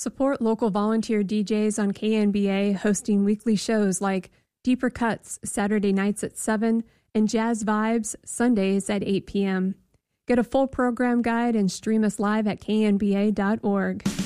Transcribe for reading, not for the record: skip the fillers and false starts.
Support local volunteer DJs on KNBA hosting weekly shows like Deeper Cuts Saturday nights at 7 and Jazz Vibes Sundays at 8 p.m. Get a full program guide and stream us live at knba.org.